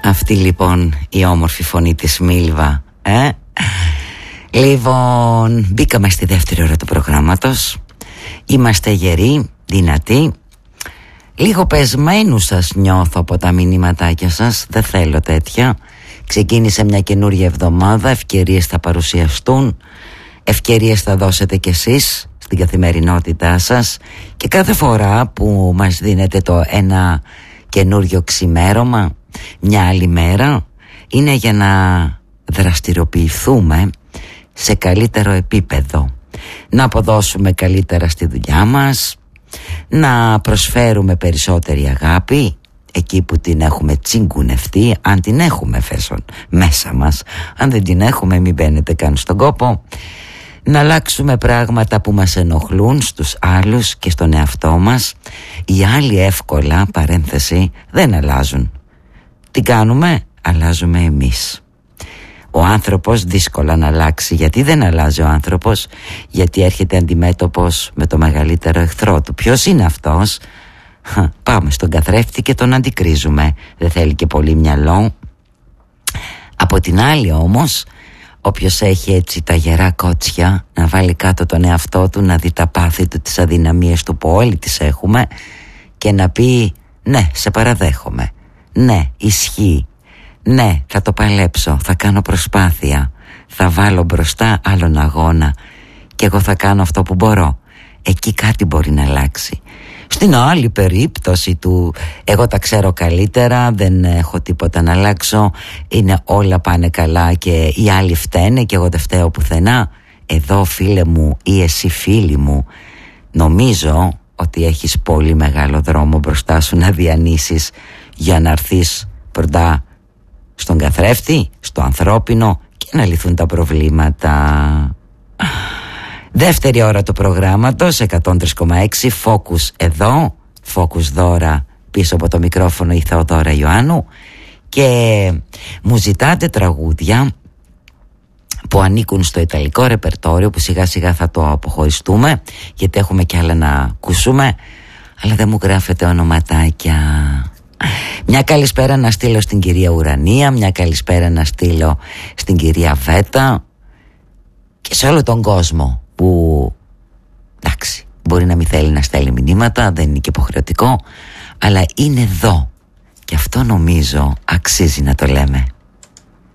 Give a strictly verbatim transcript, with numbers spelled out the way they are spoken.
Αυτή λοιπόν η όμορφη φωνή της Μίλβα, ε? Λοιπόν, μπήκαμε στη δεύτερη ώρα του προγράμματος. Είμαστε γεροί, δυνατοί. Λίγο πεσμένους σας νιώθω από τα μηνύματάκια σας. Δεν θέλω τέτοια. Ξεκίνησε μια καινούργια εβδομάδα. Ευκαιρίες θα παρουσιαστούν. Ευκαιρίες θα δώσετε κι εσείς στην καθημερινότητά σας. Και κάθε φορά που μας δίνετε το ένα καινούριο ξημέρωμα, μια άλλη μέρα, είναι για να δραστηριοποιηθούμε σε καλύτερο επίπεδο, να αποδώσουμε καλύτερα στη δουλειά μας, να προσφέρουμε περισσότερη αγάπη εκεί που την έχουμε τσιγκουνευτεί, αν την έχουμε φέσον μέσα μας. Αν δεν την έχουμε, μην μπαίνετε καν στον κόπο. Να αλλάξουμε πράγματα που μας ενοχλούν στους άλλους και στον εαυτό μας. Οι άλλοι εύκολα, παρένθεση, δεν αλλάζουν. Τι κάνουμε? Αλλάζουμε εμείς. Ο άνθρωπος δύσκολα να αλλάξει. Γιατί δεν αλλάζει ο άνθρωπος? Γιατί έρχεται αντιμέτωπος με το μεγαλύτερο εχθρό του. Ποιος είναι αυτός? Πάμε στον καθρέφτη και τον αντικρίζουμε. Δεν θέλει και πολύ μυαλό. Από την άλλη όμως, όποιος έχει έτσι τα γερά κότσια, να βάλει κάτω τον εαυτό του, να δει τα πάθη του, τις αδυναμίες του που όλοι τις έχουμε, και να πει ναι, σε παραδέχομαι, ναι, ισχύει, ναι, θα το παλέψω, θα κάνω προσπάθεια, θα βάλω μπροστά άλλον αγώνα και εγώ θα κάνω αυτό που μπορώ. Εκεί κάτι μπορεί να αλλάξει. Στην άλλη περίπτωση του εγώ τα ξέρω καλύτερα, δεν έχω τίποτα να αλλάξω, είναι όλα πάνε καλά και οι άλλοι φταίνε και εγώ δεν φταίω πουθενά. Εδώ, φίλε μου ή εσύ φίλη μου, νομίζω ότι έχεις πολύ μεγάλο δρόμο μπροστά σου να διανύσεις για να έρθεις πρώτα στον καθρέφτη, στο ανθρώπινο, και να λυθούν τα προβλήματα. Δεύτερη ώρα του προγράμματος, εκατόν τρία κόμμα έξι, Focus εδώ, Focus Δώρα πίσω από το μικρόφωνο, η Θεοδώρα Ιωάννου, και μου ζητάτε τραγούδια που ανήκουν στο ιταλικό ρεπερτόριο, που σιγά σιγά θα το αποχωριστούμε γιατί έχουμε κι άλλα να ακούσουμε, αλλά δεν μου γράφετε ονοματάκια. Μια καλησπέρα να στείλω στην κυρία Ουρανία, μια καλησπέρα να στείλω στην κυρία Βέτα και σε όλο τον κόσμο που, εντάξει, μπορεί να μην θέλει να στέλνει μηνύματα, δεν είναι και υποχρεωτικό, αλλά είναι εδώ και αυτό νομίζω αξίζει να το λέμε.